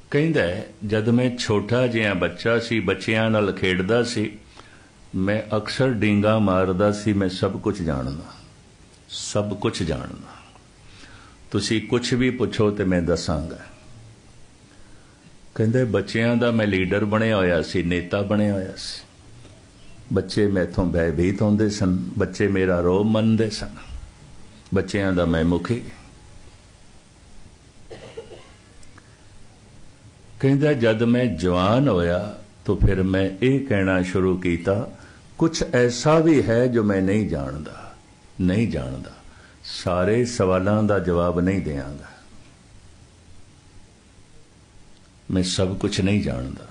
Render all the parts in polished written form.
ਕਹਿੰਦਾ ਜਦ ਮੈਂ ਛੋਟਾ ਜਿਹਾ ਬੱਚਾ ਸੀ, ਬੱਚਿਆਂ ਨਾਲ ਖੇਡਦਾ ਸੀ, ਮੈਂ ਅਕਸਰ ਡੀਂਗਾ ਮਾਰਦਾ ਸੀ, ਮੈਂ ਸਭ ਕੁਝ ਜਾਣਦਾ, ਸਭ ਕੁਝ ਜਾਣਦਾ, ਤੁਸੀਂ ਕੁਝ ਵੀ ਪੁੱਛੋ ਤੇ ਮੈਂ ਦੱਸਾਂਗਾ। ਕਹਿੰਦੇ ਬੱਚਿਆਂ ਦਾ ਮੈਂ ਲੀਡਰ ਬਣਿਆ ਹੋਇਆ ਸੀ, ਨੇਤਾ ਬਣਿਆ ਹੋਇਆ ਸੀ, ਬੱਚੇ ਮੈਥੋਂ ਭੈਭੀਤ ਹੁੰਦੇ ਸਨ, ਬੱਚੇ ਮੇਰਾ ਰੋਬ ਮੰਨਦੇ ਸਨ, ਬੱਚਿਆਂ ਦਾ ਮੈਂ ਮੁਖੀ। ਕਹਿੰਦਾ ਜਦ मैं जवान होया तो फिर मैं ये कहना शुरू किया, कुछ ऐसा भी है जो मैं नहीं जानता, नहीं जानता, सारे सवालों का जवाब नहीं देंगा, मैं सब कुछ नहीं जानता।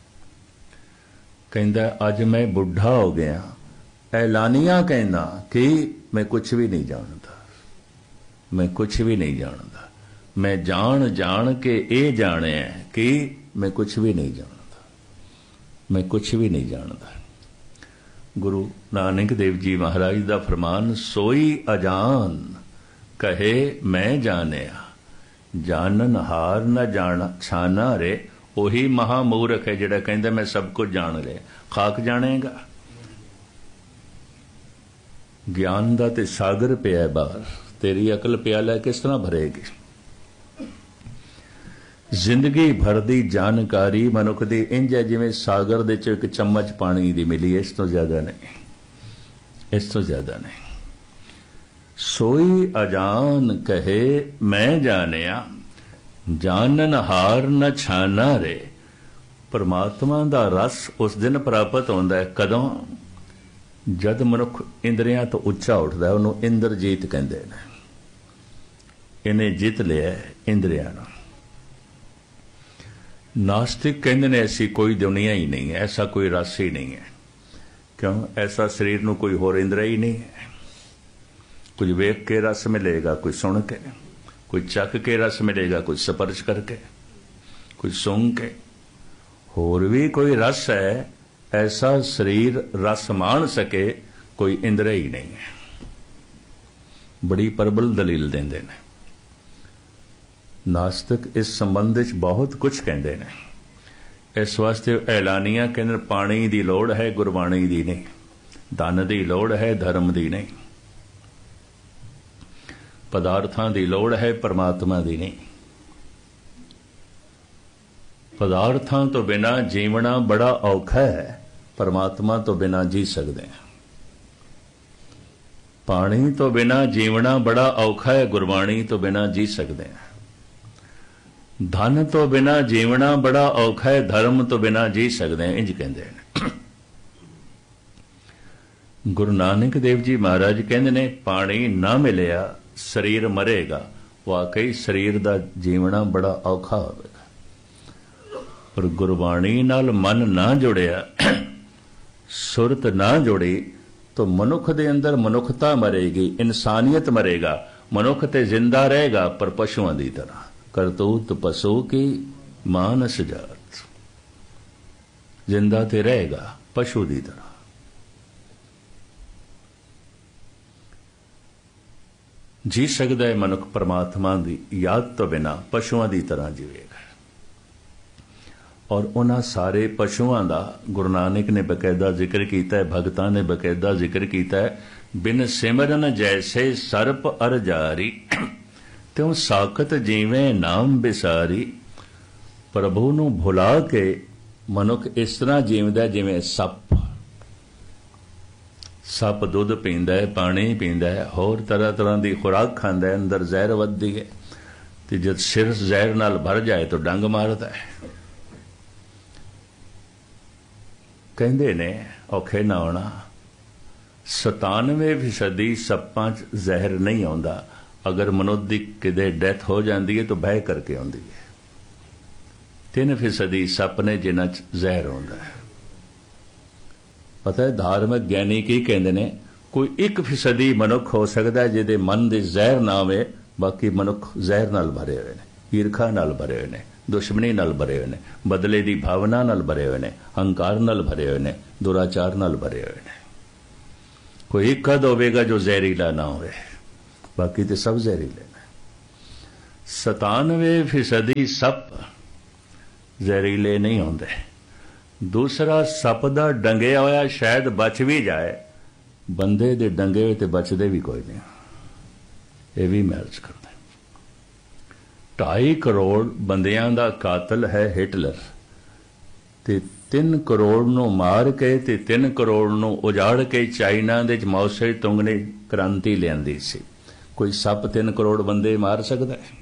कहता अज मैं बुढ़ा हो गया, ऐलानिया कहना कि मैं कुछ भी नहीं जानता, मैं कुछ भी नहीं जानता, मैं जान जान के ये जाने कि मैं कुछ भी नहीं जानता, मैं कुछ भी नहीं जानता। गुरु नानक देव जी महाराज का फरमान, सोई अजान कहे मैं जानिया, जानन हार न जाना छाना रे, ਉਹੀ महामूर्ख है जिहड़ा कहंदा मैं सब कुछ जान लिया। खाक जानेगा, ज्ञान दा ते सागर पिया बाहर, तेरी अकल प्याला किस तरह भरेगी। जिंदगी भर दी जानकारी मनुख दी इंज है जिवें सागर दे च एक चम्मच पानी दी मिली, इस तो ज्यादा नहीं, इस तो ज्यादा नहीं। सोई अजान कहे मैं जानिया, जानन हार न छाना रे। परमात्मा दा रस उस दिन प्राप्त होंदा है कदों, जद मनुख इंद्रियां तो उच्चा उठदा है, उहनूं इंद्रजीत कहंदे ने। इन्हें जित लिया इंद्रियां नूं। नास्तिक कहते ने ऐसी कोई दुनिया ही नहीं है, ऐसा कोई रस ही नहीं है। क्यों? ऐसा शरीर नूं कोई होर इंद्रिय ही नहीं है। कुछ वेख के रस मिलेगा, कोई सुन के, कोई चख के रस मिलेगा, कोई स्पर्श करके, कोई सूंघ के, होर भी कोई रस है ऐसा शरीर रस मान सके, कोई इंद्रिय ही नहीं है। बड़ी प्रबल दलील देंदे ने नास्तिक। इस संबंध में बहुत कुछ कहते हैं। इस वास्ते ऐलानिया कहते पानी की लोड़ है, गुरबाणी की नहीं, धन की लोड़ है, धर्म की नहीं, पदार्थां की लोड़ है, परमात्मा की नहीं। पदार्थां तो बिना जीवना बड़ा औखा है, परमात्मा तो बिना जी सकते हैं। पानी तो बिना जीवना बड़ा औखा है, गुरबाणी तो बिना जी सकते हैं। धन तो बिना जीवना बड़ा औखा है, धर्म तो बिना जी सकते हैं, इंज कहते हैं। गुरु नानक देव जी महाराज कहते ने पानी ना मिलिया शरीर मरेगा। वाकई शरीर का जीवना बड़ा औखा होगा, पर गुरबाणी नाल मन ना जुड़िया, सुरत ना जुड़ी तो मनुख दे अंदर मनुखता मरेगी, इंसानियत मरेगा। मनुख ते जिंदा रहेगा पर पशुओं की तरह, करतूत पशु की मानस जात, जिंदा ते रहेगा पशु की तरह। जी सकता है मनुख परमात्मा की याद तो बिना पशुओं की तरह जीवेगा। और उन्हां सारे पशुओं का गुरु नानक ने बकायदा जिक्र किया है, भगतां ने बकायदा जिक्र किया है। बिन सिमरन जैसे सर्प अर जारी, त्यों साकत जीवें नाम बिसारी। प्रभु नूं भुला के मनुख इस तरह जीवदा जिवें सप। सप दुध पींदा है, पानी पींदा है, होर तरह तरह की खुराक खांदा है, अंदर जहर वधदी है, ते जद सिर जहर नाल भर जाए तो डंग मारदा है। कहंदे ने औखे ना होना, 97% सप्पां च जहर नहीं आउंदा। अगर मनुष्य की किते डेथ हो जाती है तो बह करके आती है। 3% सप ने जिन्हां च जहर आउंदा है। पता है धार्मिक ज्ञानी की कहते ने, कोई 1% मनुख हो सकता है जिहदे मन दे जहर ना आवे, बाकी मनुख जहर नाल भरे हुए ने, ईरखा नाल भरे हुए ने, दुश्मनी नाल भरे हुए ने, बदले की भावना नाल भरे हुए ने, हंकार नाल भरे हुए ने, दुराचार नाल भरे हुए ने। कोई एक कद होवेगा जो जहरीला ना होवे, बाकी तो सब जहरीले ने। 97% सप ਜ਼ਹਿਰੀਲੇ ਨਹੀਂ ਹੁੰਦੇ। ਦੂਸਰਾ, ਸੱਪ ਦਾ ਡੰਗਿਆ ਹੋਇਆ ਸ਼ਾਇਦ ਬਚ ਵੀ ਜਾਏ, ਬੰਦੇ ਦੇ ਡੰਗੇ ਹੋਏ ਤੇ ਬਚਦੇ ਵੀ ਕੋਈ ਨਹੀਂ, ਇਹ ਵੀ ਮੈਰਿਜ ਕਰਦੇ। 2.5 ਕਰੋੜ ਬੰਦਿਆਂ ਦਾ ਕਾਤਲ ਹੈ ਹਿਟਲਰ, ਤੇ 3 ਕਰੋੜ ਨੂੰ ਮਾਰ ਕੇ ਤੇ 3 ਕਰੋੜ ਨੂੰ ਉਜਾੜ ਕੇ ਚਾਈਨਾ ਦੇ ਚ ਮਾਓ ਸੇ ਤੁੰਗ ਨੇ ਕ੍ਰਾਂਤੀ ਲਿਆਂਦੀ ਸੀ। ਕੋਈ ਸੱਪ 3 ਕਰੋੜ ਬੰਦੇ ਮਾਰ ਸਕਦਾ ਹੈ?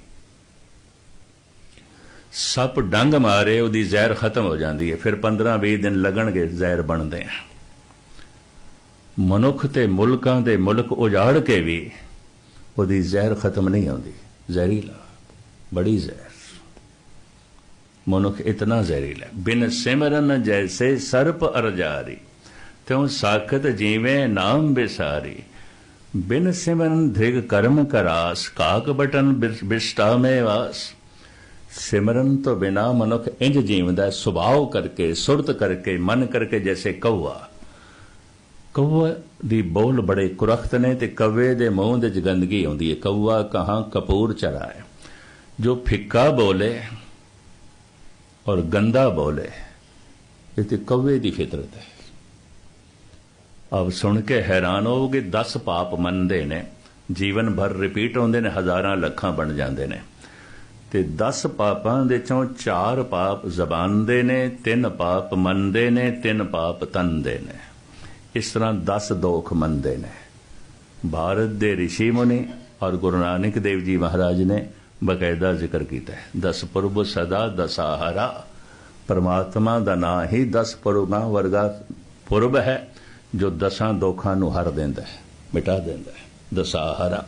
ਸੱਪ ਡੰਗ ਮਾਰੇ ਉਹਦੀ ਜ਼ਹਿਰ ਖਤਮ ਹੋ ਜਾਂਦੀ ਹੈ, ਫਿਰ 15-20 ਦਿਨ ਲੱਗਣਗੇ ਜ਼ਹਿਰ ਬਣਦੇ ਆ। ਮਨੁੱਖ ਤੇ ਮੁਲਕਾਂ ਦੇ ਮੁਲਕ ਉਜਾੜ ਕੇ ਵੀ ਉਹਦੀ ਜ਼ਹਿਰ ਖਤਮ ਨਹੀਂ ਹੁੰਦੀ। ਜ਼ਹਿਰੀਲਾ, ਬੜੀ ਜ਼ਹਿਰ। ਮਨੁੱਖ ਇਤਨਾ ਜ਼ਹਿਰੀਲਾ। ਬਿਨ ਸਿਮਰਨ ਜੈਸੇ ਸਰਪ ਅਰਜਾਰੀ, ਤਿਉ ਸਾਖਤ ਜੀਵੇਂ ਨਾਮ ਬਿਸਾਰੀ। ਬਿਨ ਸਿਮਰਨ ਧ੍ਰਿਗ ਕਰਮ ਕਰਾਸ, ਕਾਕ ਬਟਨ ਬਿਸ਼ਟਾ ਮੇ ਵਾਸ। ਸਿਮਰਨ ਤੋਂ ਬਿਨਾ ਮਨੁੱਖ ਇੰਜ ਜੀਵਦਾ ਸੁਭਾਅ ਕਰਕੇ, ਸੁਰਤ ਕਰਕੇ, ਮਨ ਕਰਕੇ, ਜੈਸੇ ਕਊਆ। ਕਊਆ ਦੀ ਬੋਲ ਬੜੇ ਕੁਰਖਤ ਨੇ ਤੇ ਕਵੇ ਦੇ ਮੂੰਹ ਦੇ ਚ ਗੰਦਗੀ ਆਉਂਦੀ ਹੈ। ਕਊਆ ਕਹਾਂ ਕਪੂਰ ਚਰਾਏ। ਜੋ ਫਿੱਕਾ ਬੋਲੇ ਔਰ ਗੰਦਾ ਬੋਲੇ, ਇਹ ਤੇ ਕਵੇ ਦੀ ਫਿਤਰਤ ਹੈ। ਆਪ ਸੁਣ ਕੇ ਹੈਰਾਨ ਹੋਵੋਗੇ। 10 ਪਾਪ ਮੰਨਦੇ ਨੇ, ਜੀਵਨ ਭਰ ਰਿਪੀਟ ਹੁੰਦੇ ਨੇ, ਹਜ਼ਾਰਾਂ ਲੱਖਾਂ ਬਣ ਜਾਂਦੇ ਨੇ, ਤੇ 10 ਪਾਪਾਂ ਦੇ ਚੋਂ 4 ਪਾਪ ਜ਼ਬਾਨ ਦੇ ਨੇ, 3 ਪਾਪ ਮਨ ਦੇ ਨੇ, 3 ਪਾਪ ਤਨ ਦੇ ਨੇ। ਇਸ ਤਰ੍ਹਾਂ 10 ਦੋਖ ਮੰਨਦੇ ਨੇ। ਭਾਰਤ ਦੇ ਰਿਸ਼ੀ ਮੁਨੀ ਔਰ ਗੁਰੂ ਨਾਨਕ ਦੇਵ ਜੀ ਮਹਾਰਾਜ ਨੇ ਬਕਾਇਦਾ ਜ਼ਿਕਰ ਕੀਤਾ ਹੈ। 10 ਪੁਰਬ ਸਦਾ ਦਸਾਹਰਾ। ਪਰਮਾਤਮਾ ਦਾ ਨਾਂ ਹੀ 10 ਪੁਰਬਾਂ ਵਰਗਾ ਪੁਰਬ ਹੈ ਜੋ 10 ਦੋਖਾਂ ਨੂੰ ਹਰ ਦਿੰਦਾ ਹੈ, ਮਿਟਾ ਦਿੰਦਾ ਹੈ। ਦਸਾਹਰਾ।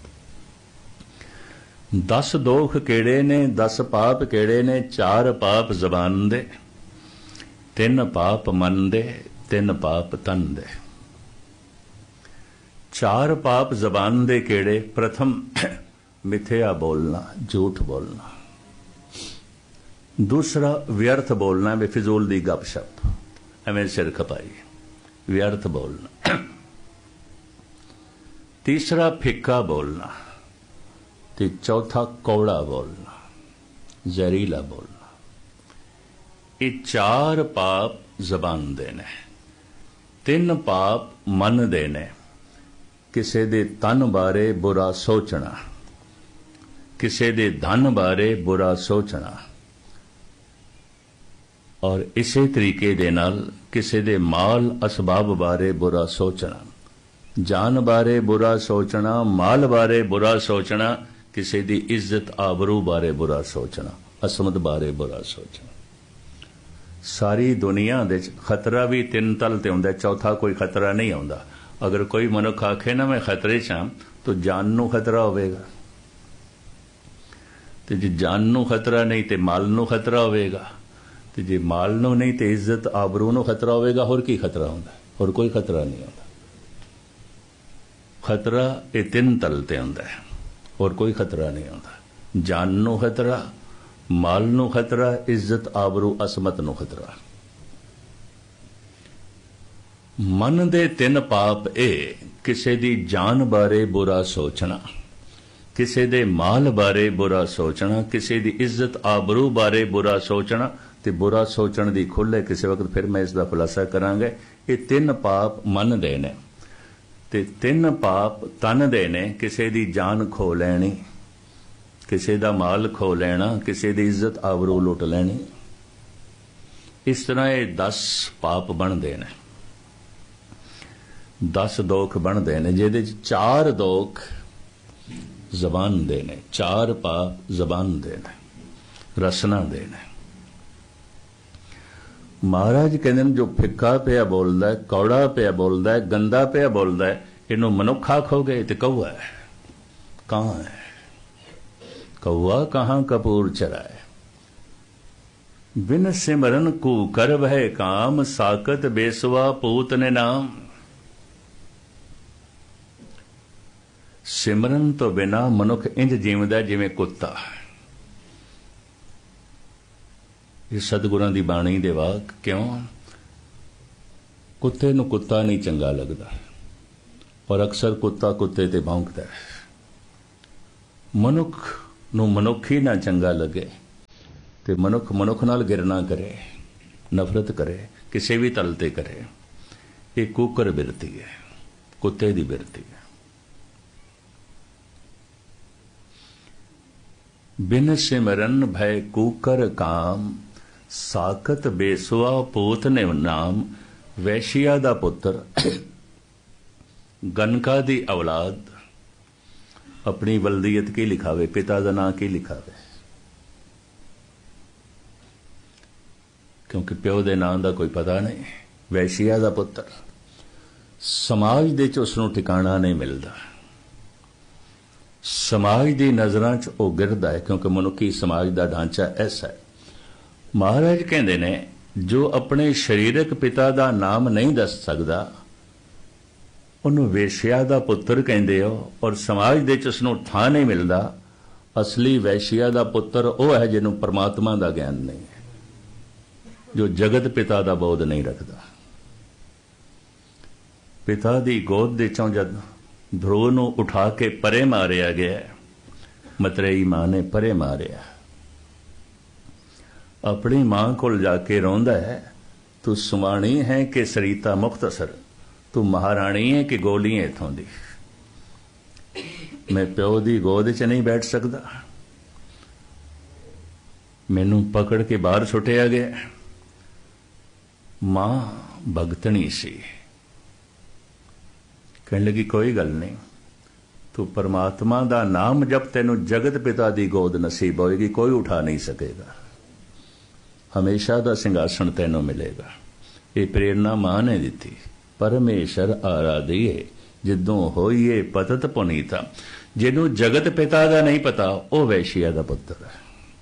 10 ਦੋਖ ਕਿਹੜੇ ਨੇ? 10 ਪਾਪ ਕਿਹੜੇ ਨੇ? 4 ਪਾਪ ਜ਼ਬਾਨ ਦੇ, 3 ਪਾਪ ਮਨ ਦੇ, 3 ਪਾਪ ਤਨ ਦੇ। 4 ਪਾਪ ਜ਼ਬਾਨ ਦੇ ਕਿਹੜੇ? ਪ੍ਰਥਮ ਮਿਥਿਆ ਬੋਲਣਾ, ਝੂਠ ਬੋਲਣਾ। ਦੂਸਰਾ ਵਿਅਰਥ ਬੋਲਣਾ, ਬੇਫਿਜ਼ੂਲ ਦੀ ਗੱਪਸ਼ਪ, ਐਵੇਂ ਸਿਰ ਖਪਾਈ, ਵਿਅਰਥ ਬੋਲਣਾ। ਤੀਸਰਾ ਫਿੱਕਾ ਬੋਲਣਾ, ਤੇ ਚੌਥਾ ਕੌੜਾ ਬੋਲਣਾ, ਜ਼ਹਿਰੀਲਾ ਬੋਲਣਾ। ਇਹ 4 ਪਾਪ ਜ਼ਬਾਨ ਦੇ ਨੇ, 3 ਪਾਪ ਮਨ ਦੇ ਨੇ। ਕਿਸੇ ਦੇ ਤਨ ਬਾਰੇ ਬੁਰਾ ਸੋਚਣਾ, ਕਿਸੇ ਦੇ ਧਨ ਬਾਰੇ ਬੁਰਾ ਸੋਚਣਾ, ਔਰ ਇਸੇ ਤਰੀਕੇ ਦੇ ਨਾਲ ਕਿਸੇ ਦੇ ਮਾਲ ਅਸਬਾਬ ਬਾਰੇ ਬੁਰਾ ਸੋਚਣਾ, ਜਾਨ ਬਾਰੇ ਬੁਰਾ ਸੋਚਣਾ, ਮਾਲ ਬਾਰੇ ਬੁਰਾ ਸੋਚਣਾ, ਕਿਸੇ ਦੀ ਇੱਜ਼ਤ ਆਬਰੂ ਬਾਰੇ ਬੁਰਾ ਸੋਚਣਾ, ਅਸਮਤ ਬਾਰੇ ਬੁਰਾ ਸੋਚਣਾ। ਸਾਰੀ ਦੁਨੀਆ ਦੇ ਖਤਰਾ ਵੀ 3 ਤਲ ਤੇ ਹੁੰਦਾ, ਚੌਥਾ ਕੋਈ ਖਤਰਾ ਨਹੀਂ ਆਉਂਦਾ। ਅਗਰ ਕੋਈ ਮਨੁੱਖ ਆਖੇ ਨਾ ਮੈਂ ਖਤਰੇ 'ਚ ਹਾਂ, ਤਾਂ ਜਾਨ ਨੂੰ ਖਤਰਾ ਹੋਵੇਗਾ, ਤੇ ਜੇ ਜਾਨ ਨੂੰ ਖਤਰਾ ਨਹੀਂ ਤੇ ਮਾਲ ਨੂੰ ਖਤਰਾ ਹੋਵੇਗਾ, ਤੇ ਜੇ ਮਾਲ ਨੂੰ ਨਹੀਂ ਤੇ ਇੱਜ਼ਤ ਆਬਰੂ ਨੂੰ ਖਤਰਾ ਹੋਵੇਗਾ। ਹੋਰ ਕੀ ਖਤਰਾ ਹੁੰਦਾ? ਹੋਰ ਕੋਈ ਖਤਰਾ ਨਹੀਂ ਹੁੰਦਾ। ਖਤਰਾ ਇਹ 3 ਤਲ ਤੇ ਹੁੰਦਾ ਹੈ, ਹੋਰ ਕੋਈ ਖਤਰਾ ਨਹੀਂ ਹੁੰਦਾ। ਜਾਨ ਨੂੰ ਖਤਰਾ, ਮਾਲ ਨੂੰ ਖਤਰਾ, ਇੱਜ਼ਤ ਆਬਰੂ ਅਸਮਤ ਨੂੰ ਖਤਰਾ। ਮਨ ਦੇ 3 ਪਾਪ ਇਹ: ਕਿਸੇ ਦੀ ਜਾਨ ਬਾਰੇ ਬੁਰਾ ਸੋਚਣਾ, ਕਿਸੇ ਦੇ ਮਾਲ ਬਾਰੇ ਬੁਰਾ ਸੋਚਣਾ, ਕਿਸੇ ਦੀ ਇੱਜ਼ਤ ਆਬਰੂ ਬਾਰੇ ਬੁਰਾ ਸੋਚਣਾ। ਤੇ ਬੁਰਾ ਸੋਚਣ ਦੀ ਖੁੱਲ੍ਹ ਹੈ, ਕਿਸੇ ਵਕਤ ਫਿਰ ਮੈਂ ਇਸ ਦਾ ਖੁਲਾਸਾ ਕਰਾਂਗੇ। ਇਹ 3 ਪਾਪ ਮਨ ਦੇ ਨੇ, ਤੇ 3 ਪਾਪ ਤਨ ਦੇ ਨੇ। ਕਿਸੇ ਦੀ ਜਾਨ ਖੋ ਲੈਣੀ, ਕਿਸੇ ਦਾ ਮਾਲ ਖੋ ਲੈਣਾ, ਕਿਸੇ ਦੀ ਇੱਜ਼ਤ ਆਬਰੂ ਲੁੱਟ ਲੈਣੀ। ਇਸ ਤਰ੍ਹਾਂ ਇਹ 10 ਪਾਪ ਬਣਦੇ ਨੇ, 10 ਦੋਖ ਬਣਦੇ ਨੇ, ਜਿਹਦੇ 'ਚ 4 ਦੋਖ ਜ਼ਬਾਨ ਦੇ ਨੇ, 4 ਪਾਪ ਜ਼ਬਾਨ ਦੇ ਨੇ, ਰਸਨਾ ਦੇ ਨੇ। ਮਹਾਰਾਜ ਕਹਿੰਦੇ ਨੇ ਜੋ ਫਿੱਕਾ ਪਿਆ ਬੋਲਦਾ, ਕੌੜਾ ਪਿਆ ਬੋਲਦਾ, ਗੰਦਾ ਪਿਆ ਬੋਲਦਾ, ਇਹਨੂੰ ਮਨੁੱਖ ਆਖੋਗੇ ਤੇ ਕਊਆ ਹੈ। ਕਹਾਂ ਹੈ ਕਊਆ, ਕਹਾਂ ਕਪੂਰ ਚਰਾਏ। ਬਿਨ ਸਿਮਰਨ ਕੂ ਕਰ ਭੈ ਕਾਮ, ਸਾਕਤ ਬੇਸਵਾ ਪੂਤ ਨੇ ਨਾਮ। ਸਿਮਰਨ ਤੋਂ ਬਿਨਾ ਮਨੁੱਖ ਇੰਜ ਜੀਵਦਾ ਜਿਵੇਂ ਕੁੱਤਾ। ਇਹ ਸਤਿਗੁਰਾਂ ਦੀ ਬਾਣੀ ਦੇ ਵਾਕ। ਕਿਉਂ? ਕੁੱਤੇ ਨੂੰ ਕੁੱਤਾ ਨਹੀਂ ਚੰਗਾ ਲੱਗਦਾ, ਪਰ ਅਕਸਰ ਕੁੱਤਾ ਕੁੱਤੇ ਤੇ ਭੌਂਕਦਾ ਹੈ। ਮਨੁੱਖ ਨੂੰ ਮਨੁੱਖ ਹੀ ਨਾ ਚੰਗਾ ਲੱਗੇ ਤੇ ਮਨੁੱਖ ਮਨੁੱਖ ਨਾਲ ਗਿਰਨਾ ਕਰੇ, ਨਫ਼ਰਤ ਕਰੇ, ਕਿਸੇ ਵੀ ਤਲ ਤੇ ਕਰੇ, ਇਹ ਕੂਕਰ ਬਿਰਤੀ ਹੈ, ਕੁੱਤੇ ਦੀ ਬਿਰਤੀ ਹੈ। बिन सिमरन भय कूकर काम, साकत बेसुआ पोत ने नाम। वैश्या दा पुत्र, गनका दी औलाद, अपनी वल्दियत की लिखावे, पिता दा नां की लिखावे, क्योंकि प्यो दे नां दा कोई पता नहीं। वैश्या दा पुत्र, समाज दे च उसनूं ठिकाणा नहीं मिलता, समाज की नज़रां च वो गिरदा है, क्योंकि मनुखी समाज का ढांचा ऐसा है। महाराज कहते ने जो अपने शरीरक पिता का नाम नहीं दस सकता उन्होंने वेश्या का पुत्र कहते हो, और समाज दे च उसनूं थां नहीं मिलता। असली वैश्या का पुत्र वह है जिन्होंने परमात्मा का ज्ञान नहीं है, जो जगत पिता का बोध नहीं रखता। पिता की गोद दे चों जद ध्रुव नूं उठा के परे मारिया गया, मतरेई मां ने परे मारिया, अपनी मां कोल जाके रोंदा है, तू सुवाणी है कि सरीता मुख्तसर, तू महाराणी है कि गोली है इथों दी। मैं प्यो दी गोद च नहीं बैठ सकता, मैनू पकड़ के बाहर सुटिया गया। मां भगतनी सी, कहने लगी कोई गल नहीं, तू परमात्मा का नाम जब तेनू जगत पिता की गोद नसीब होएगी, कोई उठा नहीं सकेगा, हमेशा का सिंघासन तेनू मिलेगा। ये प्रेरणा मां ने दी। परमेश्वर आराधिए जिदों होइए पतत पुनीता। जिन्हों जगत पिता का नहीं पता वह वैश्या का पुत्र है।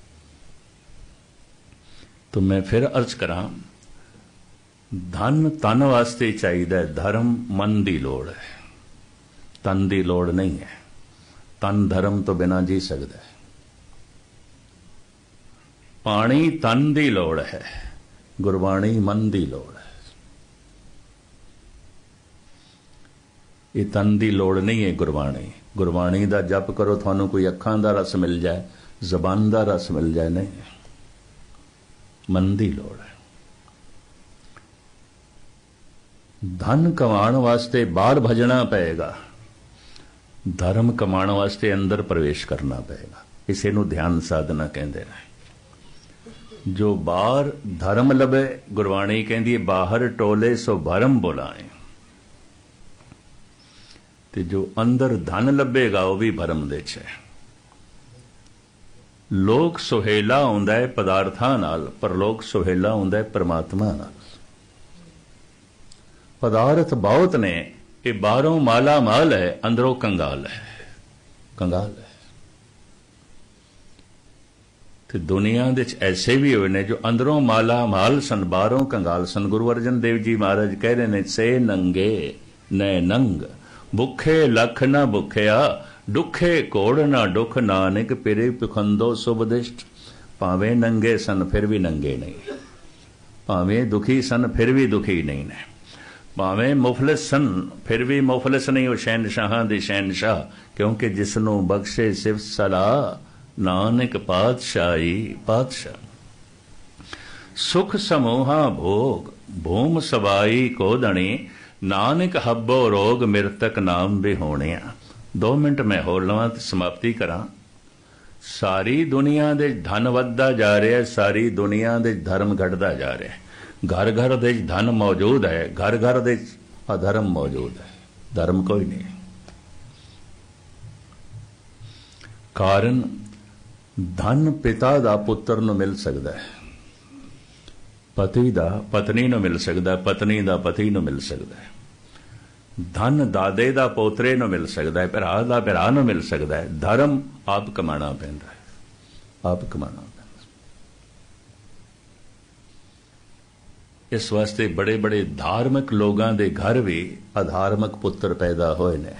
तो मैं फिर अर्ज करा, धन तन वास्ते चाहिए, धर्म मन की लोड़ है, तन की लोड़ नहीं है। तन धर्म तो बिना जी सकता है, पानी तन की लोड़ है, गुरबाणी मन की लोड़ है। ये तन की लोड़ नहीं है गुरबाणी। गुरबाणी का जप करो, थानू कोई अखां का रस मिल जाए, जबान का रस मिल जाए, नहीं, मन की लोड़ है। धन कमाण वास्ते बाहर भजना पएगा, धर्म कमाण वास्ते अंदर प्रवेश करना पएगा। इसे नूं ध्यान साधना कहते हैं। जो बाहर धर्म लभे, गुरबाणी कहती है बाहर टोले सो भरम बुलाए, ते जो अंदर धन लभेगा वह भी भरम दे च है। लोक सुहेला हुंदा है पदार्थां नाल, पर लोक सुहेला हुंदा है परमात्मा नाल। पदार्थ बहुत ने, ये बाहरों माला माल है, अंदरों कंगाल है, कंगाल है। तो दुनिया दे ऐसे भी हुए ने जो अंदरों माला माल सन, बाहरों कंगाल सन। गुरु अर्जन देव जी महाराज कह रहे ने, से नंगे नै नंग, भुखे लख ना भुखिया, दुखे कोड़ ना दुख, नानक पिरे पिखंदो सुबदिष्ट। भावें नंगे सन फिर भी नंगे नहीं, भावें दुखी सन फिर भी दुखी नहीं ने, भावें मुफलिस सन फिर भी मुफलिस नहीं। वो शहनशाहां दे शहनशाह, क्योंकि जिसनों बख्शे सिर्फ सलाह, नानक पातशाही पातशाह। सुख समूहा भोग, भूम सबाई को दणी, नानक हब्बो रोग, मृतक नाम भी होने। 2 मिनट मैं होर लवां ते समाप्ति करा। सारी दुनिया दे धन वधदा जा रहा है, सारी दुनिया दे धर्म घटदा जा रहा है। घर घर दे धन मौजूद है, घर घर दे अधर्म मौजूद है, धर्म कोई नहीं। कारण धन पिता दा पुत्र नूं मिल सकता है, पति दा पत्नी नूं मिल सकता है, पत्नी दा पति नूं मिल सकता है, धन दादे दा पोतरे नूं मिल सकता है, भरा दा भरा नूं मिल सकता है। धर्म आप कमाना पैंदा है, आप कमाना पैंदा। इस वास्ते बड़े बड़े धार्मिक लोगों के घर भी अधार्मिक पुत्र पैदा होए ने।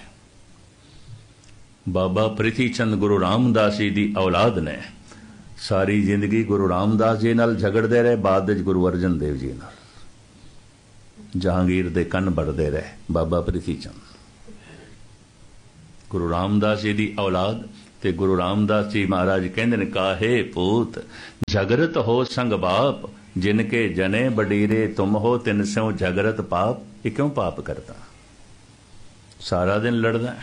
बाबा प्रीति चंद गुरु रामदास जी की औलाद ने सारी जिंदगी गुरु रामदास जी नाल झगड़ते रहे, बाद विच गुरु अर्जन देव जी नाल जहांगीर दे कन बढ़ते रहे। बाबा प्रीति चंद गुरु रामदास जी की औलाद ਤੇ ਗੁਰੂ ਰਾਮਦਾਸ ਜੀ ਮਹਾਰਾਜ ਕਹਿੰਦੇ ਨੇ, ਕਾਹੇ ਪੂਤ ਝਗਰਤ ਹੋ ਸੰਗ ਬਾਪ, ਜਿਨ ਕੇ ਜਨੇ ਬਡੀਰੇ ਤੁਮ ਹੋ, ਤਿਨ ਸਿਉ ਝਗਰਤ ਪਾਪ। ਇਹ ਕਿਉਂ ਪਾਪ ਕਰਦਾ? ਸਾਰਾ ਦਿਨ ਲੜਦਾ।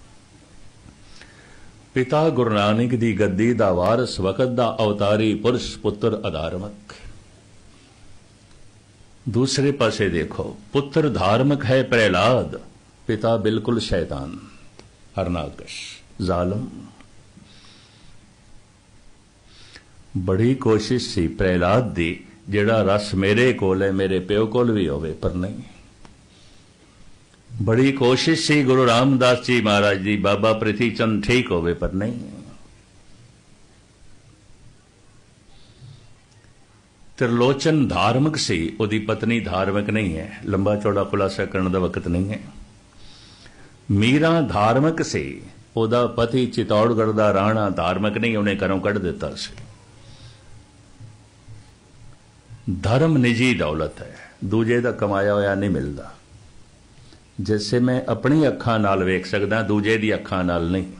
ਪਿਤਾ ਗੁਰੂ ਨਾਨਕ ਦੀ ਗੱਦੀ ਦਾ ਵਾਰਸ, ਵਕਤ ਦਾ ਅਵਤਾਰੀ ਪੁਰਸ਼, ਪੁੱਤਰ ਅਧਾਰਮਕ। दूसरे पासे देखो, पुत्र धार्मिक है प्रहलाद, पिता बिल्कुल शैतान, हरनाकश, जालम। बड़ी कोशिश सी प्रहलाद दी, जिहड़ा रस मेरे कोल है मेरे प्यो कोल भी होवे, पर नहीं। बड़ी कोशिश सी गुरु रामदास जी महाराज दी, बाबा प्रिथी चंद ठीक होवे, पर नहीं। त्रिलोचन धार्मिक सी, उहदी पत्नी धार्मिक नहीं है। लंबा चौड़ा खुलासा करने का वक्त नहीं है। मीरा धार्मिक सी, उहदा पति चित्तौड़गढ़ दा राणा धार्मिक नहीं, उन्हें घरों कढ़ दिता सी। धर्म निजी दौलत है, दूजे दा कमाया होया नहीं मिलता। जैसे मैं अपनी अखां नाल वेख सकदा, दूजे दी अखां नाल नहीं।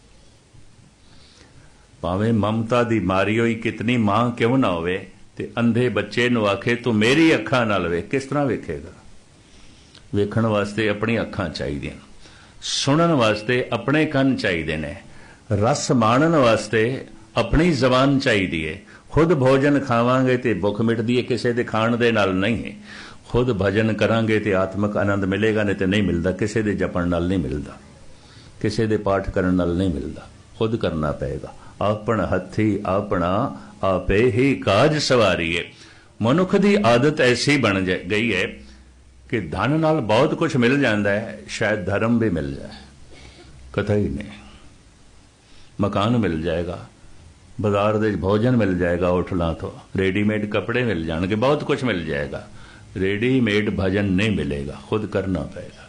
भावें ममता दी मारी होई कितनी मां क्यों ना होवे, ते अंधे बच्चे नूं आखे तू मेरी अखां नाल वेख, किस तरह वेखेगा? वेखण वास्ते अपनी अखां चाहिए, सुनन वास्ते अपने कंन चाहिए ने, रस माणन वास्ते अपनी जबान चाहिए। खुद भोजन खावांगे ते भुख मिटदी है, किसी दे खाण दे नाल नहीं। खुद भजन करांगे ते आत्मक आनंद मिलेगा, नहीं तो नहीं मिलता। किसी दे जपण नाल नहीं मिलता, किसी दे पाठ करन नाल नहीं मिलता। खुद करना पएगा। आपन हथी आपना आपे ही काज सवारीए। मनुख दी आदत ऐसी बन गई है कि धन नाल बहुत कुछ मिल जाता है, शायद धर्म भी मिल जाए, कतई नहीं। मकान मिल जाएगा, बाजार दे भोजन मिल जाएगा, होटलों तो रेडीमेड कपड़े मिल जाएंगे, बहुत कुछ मिल जाएगा। रेडीमेड भजन नहीं मिलेगा, खुद करना पड़ेगा।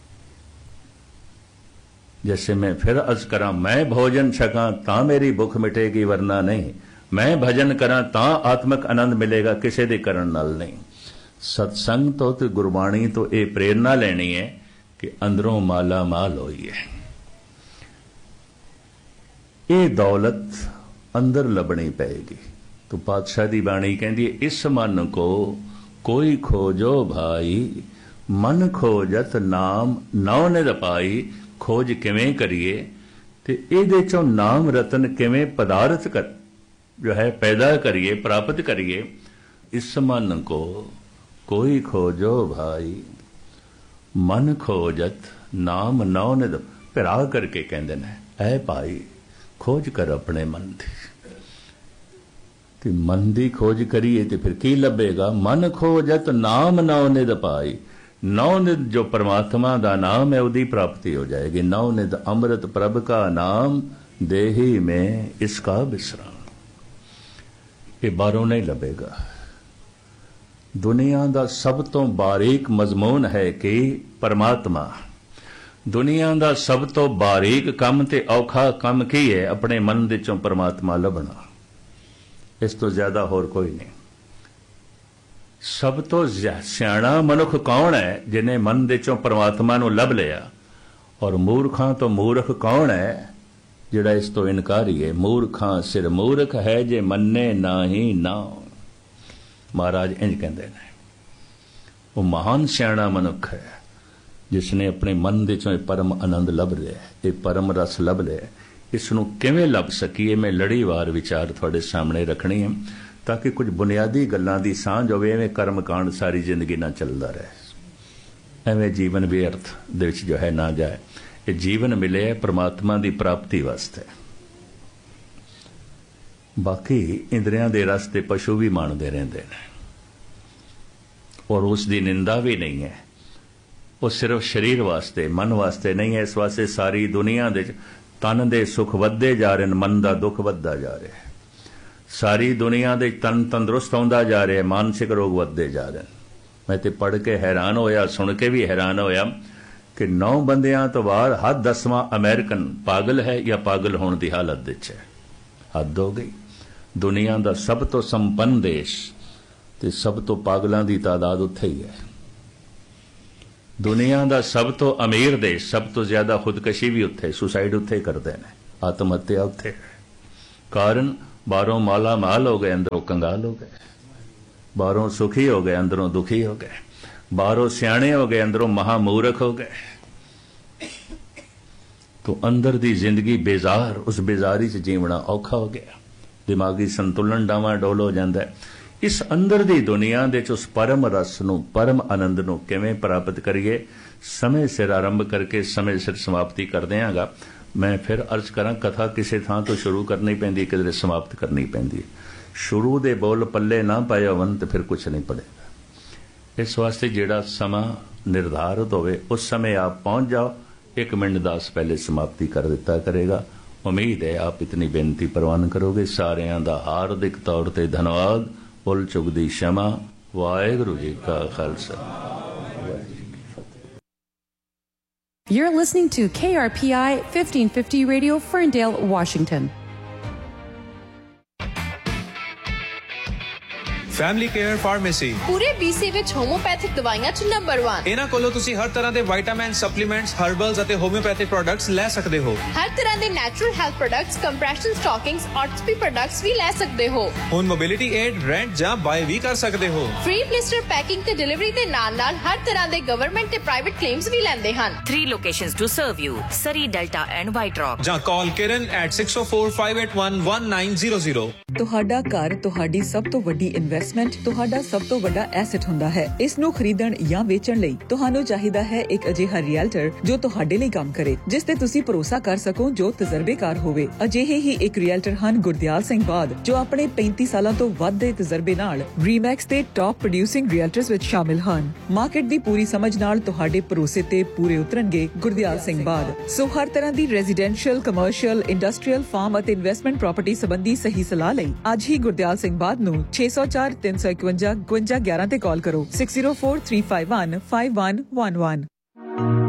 जैसे मैं फिर अर्ज करा, मैं भोजन छका तां मेरी भुख मिटेगी, वरना नहीं। मैं भजन करा तां आत्मक आनंद मिलेगा, किसी दे करन नाल नहीं। सत्संग तो ते गुरबाणी तो ये प्रेरणा लेनी है कि अंदरों माला माल होई है। ये दौलत अंदर लभनी पएगी। तो पातशाह दी बाणी कहती है, इस मन को कोई खोजो भाई, मन खोजत नाम नौ निध पाई। खोज किवें करिए ते इहदे चों नाम रतन किवें पदार्थ कर जो है पैदा करिए, प्राप्त करिए। इस मन को कोई खोजो भाई, मन खोजत नाम नौ निध। भिरा करके कहंदे ने, ऐ भाई खोज कर अपने मन दी। ते मन दी खोज करिए ते फिर की लभेगा? मन खोजत नाम नौ निध पाई। नौ निध जो परमात्मा दा नाम है, उदी प्राप्ति हो जाएगी। नौ निध अमृत प्रभ का नाम, देही में इसका विश्राम। ये बारों नहीं लभेगा। दुनिया दा सब तो बारीक मजमून है कि परमात्मा। दुनिया दा सब तो बारीक काम ते औखा काम की है? अपने मन दे चों परमात्मा लभना। इस तो ज्यादा होर कोई नहीं। सब तो सियाणा मनुख कौन है जिन्हें मन दे चों परमात्मा नूं लभ लिया? और मूर्खां तो मूर्ख कौन है जिहड़ा इस तो इनकारी है? मूर्खां सिर मूर्ख है जे मन्ने नाही नाम। महाराज इंज कहंदे ने, वो महान सियाणा मनुख है जिसने अपने मन दे चों परम आनंद लभ लिया, ये परम रस लभ लिया। इसनूं किवें लभ सकीए? मैं लड़ीवार विचार तुहाडे सामने रखनी है ताकि कुछ बुनियादी गल्लां दी सांझ होवे। एवें कर्म कांड सारी जिंदगी ना चलदा रहे, एवें जीवन व्यर्थ दे विच जो है ना जाए। ये जीवन मिले परमात्मा दी प्राप्ति वास्ते। बाकी इंद्रियां दे रस ते पशु भी माणदे रहिंदे ने और उस दी निंदा भी नहीं है। वो सिर्फ शरीर वास्ते, मन वास्ते नहीं है। इस वास्ते सारी दुनिया दे तन दे सुख वधदे जा रहे, मन दा दुख वधदा जा रहा है। सारी दुनिया दे तन तंदुरुस्त होंदा जा रहा है, मानसिक रोग वधदे जा रहे हैं। मैं तो पढ़ के हैरान होया, सुन के भी हैरान होया कि 9 बंदियां तो बाद हर 10वां अमेरिकन पागल है या पागल होने की हालत विच है। हद हो गई। दुनिया का सब तो संपन्न देश ते सब तो पागलों की तादाद उत्थे ही है। दुनिया का सब तो अमीर देश, सब तो ज्यादा खुदकशी भी उत्थे, सुसाइड उत्थे करते हैं। आत्म हत्या उत्थे है। कारण बाहरों माला माल हो गए, अंदरों कंगाल हो गए। बाहरों सुखी हो गए, अंदरों दुखी हो गए। बाहरों सियाणे हो गए, अंदरों महामूर्ख हो गए। तो अंदर दी जिंदगी बेजार, उस बेजारी च जीवना औखा हो गया। दिमागी संतुलन डावा डोल हो जाता है। इस अंदर दी दुनिया दे उस परम रस नूं, परम आनंद नूं किवें प्राप्त करिए, समय सिर आरंभ करके समय सिर समाप्ति कर देंगा। मैं फिर अर्ज करा, कथा किसी थां तो शुरू करनी पैंदी, किधरे समाप्त करनी पैंदी। शुरू दे बोल पल्ले ना पाए वन तो फिर कुछ नहीं पड़ेगा। इस वास्ते जिहड़ा समा निर्धारित होवे उस समय आप पहुंच जाओ। 1 मिनट 10 पहले समाप्ति कर दिता करेगा। उम्मीद है आप इतनी बेनती प्रवान करोगे। सारियां दा हार्दिक तौर ते धन्यवाद। भुल चुक दी क्षमा। वाहिगुरू जी का Khalsa. You're listening to KRPI 1550 Radio, Ferndale, Washington. Family care pharmacy ਪੂਰੇ BC ਵਿੱਚ ਹੋਮੋਪੈਥਿਕ ਦਵਾਈਆਂ 'ਚ ਨੰਬਰ 1। ਇਹਨਾਂ ਕੋਲੋਂ ਤੁਸੀਂ ਹਰ ਤਰ੍ਹਾਂ ਦੇ ਵਿਟਾਮਿਨ, ਸਪਲੀਮੈਂਟਸ, ਹਰਬਲਸ ਅਤੇ ਹੋਮਿਓਪੈਥਿਕ ਪ੍ਰੋਡਕਟਸ ਲੈ ਸਕਦੇ ਹੋ। ਹਰ ਤਰ੍ਹਾਂ ਦੇ natural health products, compression ਸਟਾਕਿੰਗਸ, ਆਰਥੋਪੀ products ਵੀ ਲੈ ਸਕਦੇ ਹੋ। ਹੁਣ ਮੋਬਿਲਿਟੀ ਏਡ, ਰੈਂਟ ਜਾਂ ਬਾਏ ਵੀ ਕਰ ਸਕਦੇ ਹੋ। ਫ੍ਰੀ ਬਲਿਸਟਰ ਪੈਕਿੰਗ ਤੇ ਡਿਲੀਵਰੀ ਦੇ ਨਾਲ-ਨਾਲ ਹਰ ਤਰ੍ਹਾਂ ਦੇ ਗਵਰਨਮੈਂਟ ਤੇ ਪ੍ਰਾਈਵੇਟ ਕਲੇਮਸ ਵੀ ਲੈਂਦੇ ਹਨ। 3 locations to serve you: Surrey, Delta and White Rock. ਜਾਂ ਕਾਲ ਕਿਰਨ at 6045811900। ਤੁਹਾਡਾ ਘਰ ਤੁਹਾਡੀ ਸਭ ਤੋਂ ਵੱਡੀ ਇਨਵੈਸਟਮੈਂਟ, ਤੁਹਾਡਾ ਸਭ ਤੋਂ ਵੱਡਾ ਐਸੈਟ ਹੁੰਦਾ ਹੈ। ਇਸ ਨੂੰ ਖਰੀਦਣ ਜਾਂ ਵੇਚਣ ਲਈ ਤੁਹਾਨੂੰ ਚਾਹੀਦਾ ਹੈ ਇੱਕ ਅਜਿਹਾ ਰੀਅਲਟਰ ਜੋ ਤੁਹਾਡੇ ਲਈ ਕੰਮ ਕਰੇ, ਜਿਸ ਤੇ ਤੁਸੀਂ ਭਰੋਸਾ ਕਰ ਸਕੋ, ਜੋ ਤਜਰਬੇਕਾਰ ਹੋਵੇ। ਅਜਿਹੇ ਹੀ ਇੱਕ ਰੀਅਲਟਰ ਹਨ ਗੁਰਦਿਆਲ ਸਿੰਘ ਬਾਦ, ਜੋ ਆਪਣੇ 35 ਸਾਲਾਂ ਤੋਂ ਵੱਧ ਦੇ ਤਜਰਬੇ ਨਾਲ ਰੀਮੈਕਸ ਤੇ ਟਾਪ ਪ੍ਰੋਡਿਊਸਿੰਗ ਰੀਅਲਟਰਸ ਵਿੱਚ ਸ਼ਾਮਿਲ ਹਨ। ਮਾਰਕੀਟ ਦੀ ਪੂਰੀ ਸਮਝ ਨਾਲ ਤੁਹਾਡੇ ਭਰੋਸੇ ਤੇ ਪੂਰੇ ਉਤਰਨਗੇ ਗੁਰਦਿਆਲ ਸਿੰਘ ਬਾਦ। ਸੋ ਹਰ ਤਰ੍ਹਾਂ ਦੀ ਰੈਜ਼ੀਡੈਂਸ਼ੀਅਲ, ਕਮਰਸ਼ੀਅਲ, ਇੰਡਸਟਰੀਅਲ, ਫਾਰਮ ਅਤੇ ਇਨਵੈਸਟਮੈਂਟ ਪ੍ਰਾਪਰਟੀ ਸੰਬੰਧੀ ਸਹੀ ਸਲਾਹ ਲਈ ਅੱਜ ਹੀ ਗੁਰਦਿਆਲ ਸਿੰਘ ਬਾਦ ਨੂੰ 604 351 52 11 ਤੇ ਕਾਲ ਕਰੋ। 6043515111।